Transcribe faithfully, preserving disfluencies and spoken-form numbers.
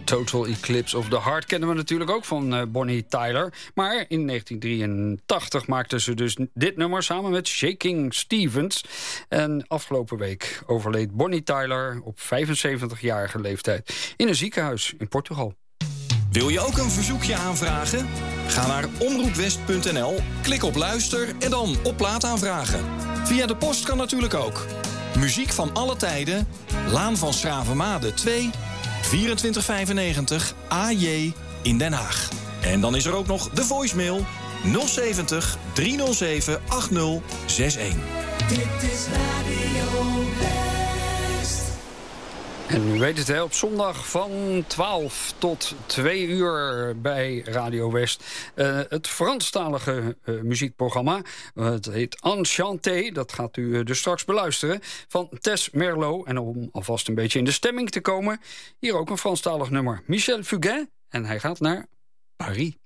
Total Eclipse of the Heart kennen we natuurlijk ook van uh, Bonnie Tyler. Maar in negentien drieëntachtig maakte ze dus dit nummer samen met Shaking Stevens. En afgelopen week overleed Bonnie Tyler op vijfenzeventigjarige leeftijd in een ziekenhuis in Portugal. Wil je ook een verzoekje aanvragen? Ga naar omroepwest punt n l, klik op luister en dan op plaat aanvragen. Via de post kan natuurlijk ook. Muziek van alle tijden, Laan van Schravemade twee, vierentwintig vijfennegentig A J in Den Haag. En dan is er ook nog de voicemail nul zeventig driehonderdzeven achtzig zestig. Dit is Radio West. En u weet het, hè, op zondag van twaalf tot twee uur bij Radio West. Uh, het Franstalige uh, muziekprogramma. Uh, het heet Enchanté. Dat gaat u uh, dus straks beluisteren. Van Tess Merlot. En om alvast een beetje in de stemming te komen, hier ook een Franstalig nummer. Michel Fugain. En hij gaat naar Paris.